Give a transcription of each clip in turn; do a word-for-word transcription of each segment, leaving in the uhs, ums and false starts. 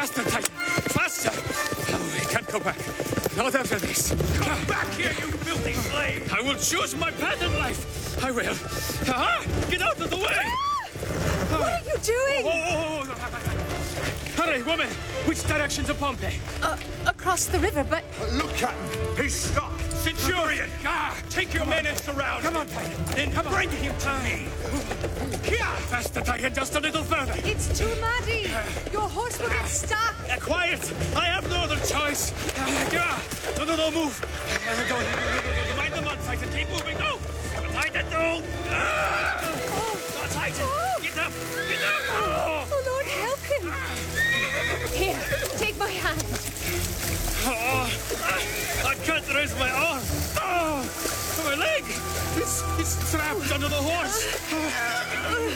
Faster, Titan! Faster! Oh, we can't go back. Not after this. Come back here, you filthy slave! I will choose my path in life. I will. Ah! Get out of the way! Ah! What are you doing? Oh, oh, oh, oh. Hurry, woman! Which direction to Pompeii? Uh, across the river, but... Look at him! He's stopped! Centurion! Ah, Take your men and surround come him! on, Titan! Then Come on. bring him to me! Here! Faster, Titan! Just a little further! It's too muddy. Your horse will get stuck. Uh, quiet! I have no other choice! Uh, ah, no, no, no, move! Uh, go, go, go, go, go. Mind the mud, Titan! Keep moving! Go! Titan, no! Ah! Oh, Oh, Titan! Oh. Get up! Get up! Oh. oh, Lord, help him. Here, take my hand. Oh, I can't raise my arm. Oh, my leg. It's, it's trapped under the horse. Oh,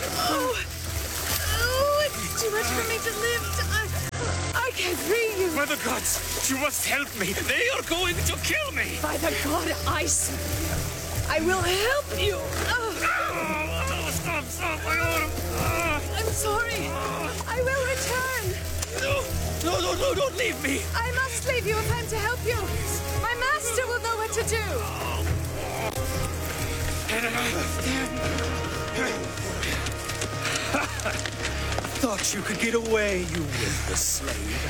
oh, it's too much for me to lift. I, I can't free you. By the gods, you must help me. They are going to kill me. By the God I serve, I will help you. Oh, Oh, stop, stop, my arm. Oh, I'm sorry. I will return. no, no, no, no, don't leave me. I must leave you if I'm to help you. My master will know what to do. Thought you could get away, you worthless slave.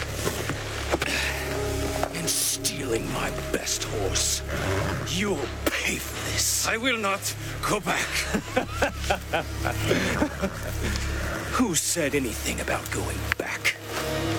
And stealing my best horse. You'll pay for this. I will not go back. Who said anything about going back?